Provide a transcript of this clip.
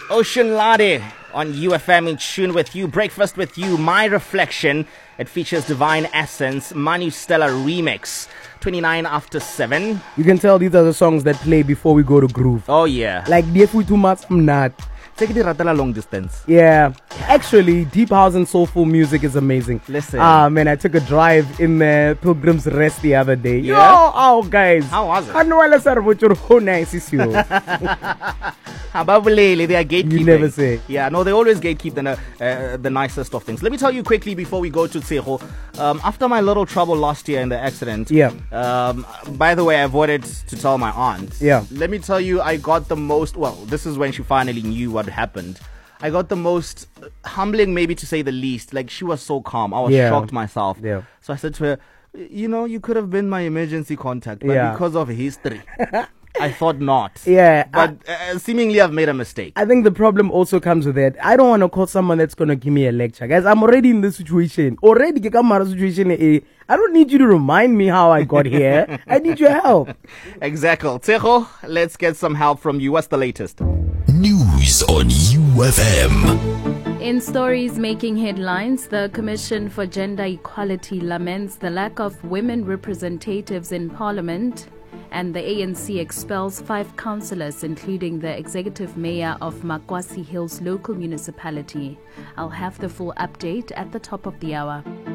Ocean Lade on UFM in tune with you. Breakfast with you. My Reflection. It features Divine Essence, Manu Stella remix. 29 after 7. You can tell these are the songs that play before we go to groove. Oh yeah. Like Defu Too Much, I'm not. Take it rather long distance. Yeah. Actually, deep house and soulful music is amazing. Listen. Man, I took a drive in Pilgrim's Rest the other day. Yeah? Oh, guys. How was it? I know how nice is you. They are gatekeeping. You never say. Yeah, no, they always gatekeep the nicest of things. Let me tell you quickly before we go to Tseho. After my little trouble last year in the accident. Yeah. By the way, I avoided to tell my aunt. Yeah. Let me tell you, I got the most. Well, this is when she finally knew what happened. I got the most humbling, maybe to say the least. Like, she was so calm. I was shocked myself. Yeah. So I said to her, you could have been my emergency contact, but because of history, I thought not. Yeah. But seemingly I've made a mistake. I think the problem also comes with that. I don't want to call someone that's going to give me a lecture. Guys, I'm already in this situation. I don't need you to remind me how I got here. I need your help. Exactly. Tseho, let's get some help from you. What's the latest? News on UFM. In stories making headlines, the Commission for Gender Equality laments the lack of women representatives in Parliament, and the ANC expels 5 councillors, including the executive mayor of Makwasi Hills local municipality. I'll have the full update at the top of the hour.